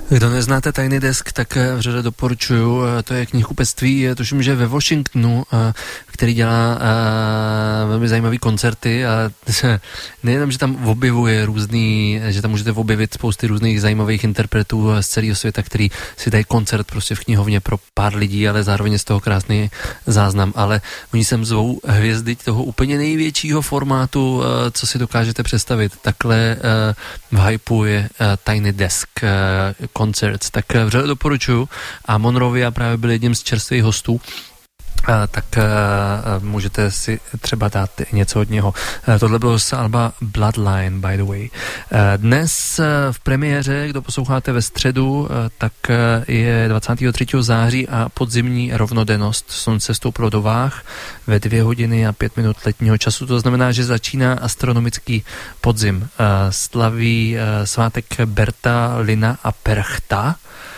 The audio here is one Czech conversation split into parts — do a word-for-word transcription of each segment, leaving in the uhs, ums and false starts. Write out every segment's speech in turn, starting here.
Kdo neznáte Tiny Desk, tak vřele doporučuju, to je knihkupectví, tuším, že ve Washingtonu, který dělá velmi zajímavé koncerty a nejenom, že tam objevuje různý, že tam můžete objevit spousty různých zajímavých interpretů z celého světa, který si dají koncert prostě v knihovně pro pár lidí, ale zároveň z toho krásný záznam, ale oni sem zvou hvězdy toho úplně největšího formátu, co si dokážete představit. Takhle v hypeu je Tiny Desk Concerts, tak vřele doporučuju a Monrovia právě byl jedním z čerstvých hostů, a, tak a, a, můžete si třeba dát něco od něho. A, tohle bylo z alba Bloodline, by the way. A, dnes a, v premiéře, kdo posloucháte ve středu, a, tak a, je dvacátého třetího září a podzimní rovnodennost. Slunce stouplo do váh ve dvě hodiny a pět minut letního času. To znamená, že začíná astronomický podzim. A, slaví a, svátek Berta, Lina a Perchta.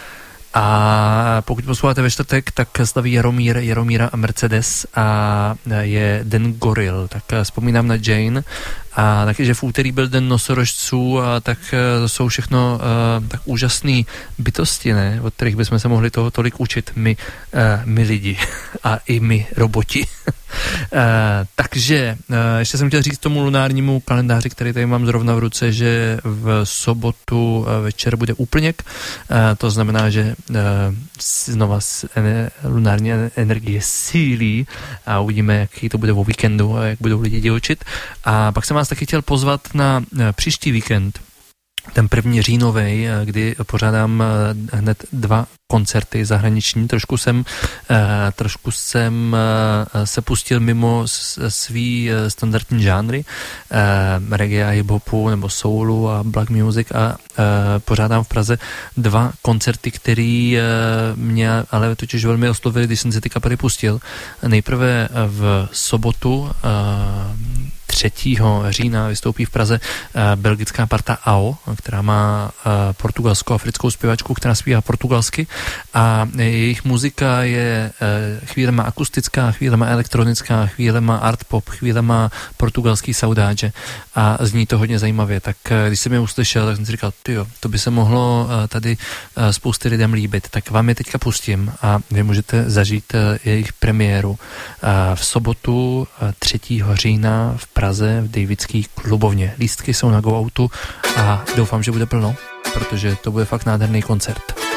A pokud posloucháte ve čtvrtek, tak slaví Jaromír, Jaromíra a Mercedes a je Den goril. Tak vzpomínám na Jane a taky, že v úterý byl Den nosorožců a tak to jsou všechno uh, tak úžasné bytosti, ne? Od kterých bychom se mohli toho tolik učit my, uh, my lidi a i my roboti. Uh, takže uh, ještě jsem chtěl říct tomu lunárnímu kalendáři, který tady mám zrovna v ruce, že v sobotu uh, večer bude úplněk, uh, to znamená, že uh, znova ene, lunární energie sílí a uvidíme, jaký to bude o víkendu a jak budou lidi divočit. A pak jsem vás taky chtěl pozvat na uh, příští víkend, ten první říjnovej, kdy pořádám hned dva koncerty zahraniční. Trošku jsem, trošku jsem se pustil mimo svý standardní žánry, reggae a hip-hopu nebo soulu a black music a pořádám v Praze dva koncerty, který mě ale totiž velmi oslovili, když jsem se ty kapely pustil. Nejprve v sobotu třetího října vystoupí v Praze uh, belgická parta A O, která má uh, portugalsko-africkou zpěvačku, která zpívá portugalsky a jejich muzika je uh, chvílema akustická, chvílema elektronická, chvílema art pop, chvílema portugalský saudage a zní to hodně zajímavě. Tak uh, když jsem je uslyšel, tak jsem si říkal, tyjo, to by se mohlo uh, tady uh, spousty lidem líbit, tak vám je teďka pustím a vy můžete zažít uh, jejich premiéru uh, v sobotu uh, třetího října v Praze v Davidský klubovně. Lístky jsou na Go Outu a doufám, že bude plno, protože to bude fakt nádherný koncert.